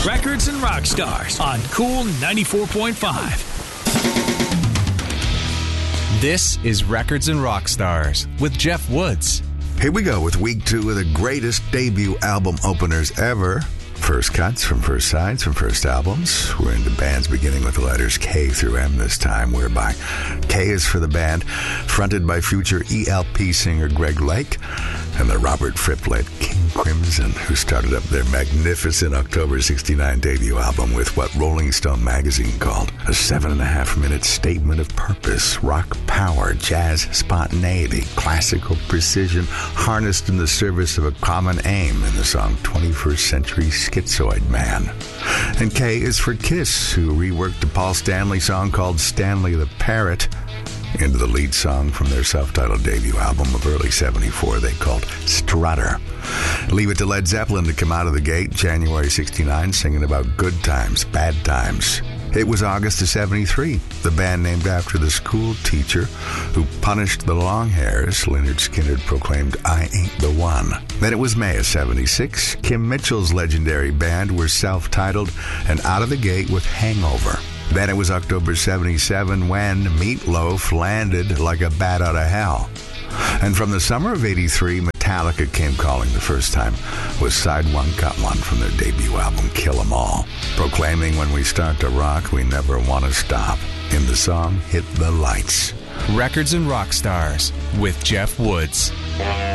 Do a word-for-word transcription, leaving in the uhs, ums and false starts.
Records and Rock Stars on Cool ninety-four point five. This is Records and Rock Stars with Jeff Woods. Here we go with week two of the greatest debut album openers ever. First cuts from first sides from first albums. We're into bands beginning with the letters K through M this time, whereby K is for the band, fronted by future E L P singer Greg Lake, and the Robert Fripp-led King Crimson, who started up their magnificent October sixty-nine debut album with what Rolling Stone magazine called a seven and a half minute statement of purpose, rock power, jazz spontaneity, classical precision, harnessed in the service of a common aim in the song twenty-first Century Schizoid Man. And K is for Kiss, who reworked a Paul Stanley song called Stanley the Parrot into the lead song from their self-titled debut album of early seventy-four they called Strutter. Leave it to Led Zeppelin to come out of the gate January sixty-nine singing about good times, bad times. It was August of seventy-three, the band named after the school teacher who punished the long hairs. Lynyrd Skynyrd proclaimed, "I ain't the one." Then it was May of seventy-six. Kim Mitchell's legendary band were self-titled and out of the gate with Hangover. Then it was October seventy-seven when Meatloaf landed like a bat out of hell. And from the summer of eighty-three, Metallica came calling the first time with Side One Cut One from their debut album Kill 'Em All, proclaiming when we start to rock, we never want to stop. In the song, Hit the Lights. Records and Rock Stars with Jeff Woods.